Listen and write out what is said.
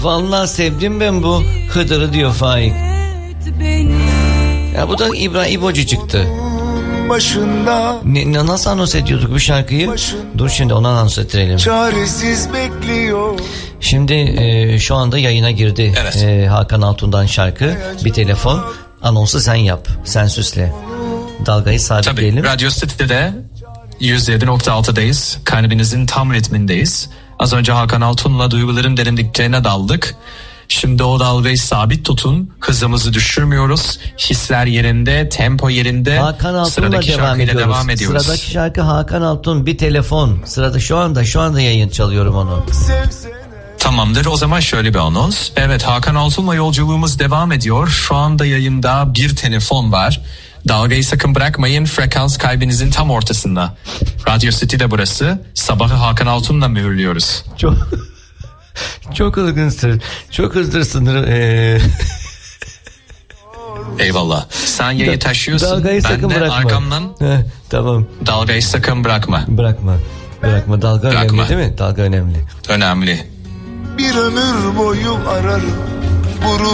Vallahi sevdim ben bu Hıdır'ı diyor Faik. Ya bu da İbrahim İbocu çıktı. Nasıl anons ediyorduk bu şarkıyı? Dur şimdi onu anons ettirelim. Çaresiz bekliyor. Şimdi şu anda yayına girdi. Evet. Hakan Altun'dan şarkı. Bir telefon. Anonsu sen yap. Sen süsle. Dalgayı sabitleyelim. Tabii. Radyo City'de 107.6'dayız. Kalbinizin tam ritmindeyiz. Az önce Hakan Altun'la duyguların derinliklerine daldık. Şimdi o dalgayı sabit tutun. Hızımızı düşürmüyoruz. Hisler yerinde, tempo yerinde. Hakan Altun'la devam ediyoruz. Sıradaki şarkı Hakan Altun, bir telefon. Sırada şu anda yayın çalıyorum onu. Tamamdır, o zaman şöyle bir anons. Evet, Hakan Altun'la yolculuğumuz devam ediyor. Şu anda yayında bir telefon var. Dalgayı sakın bırakmayın, frekans kalbinizin tam ortasında. Radyo City'de burası. Sabahı Hakan Altun'la mühürlüyoruz. Çok hızlınsın. Çok hızlısın. Eyvallah. Sen yayı taşıyorsun. Dalgayı sakın bırakma. Arkamdan. Tamam. Dalgayı sakın bırakma. Bırakma. Dalga önemli değil mi? Dalga önemli. Önemli. Bir ömür boyu ararım.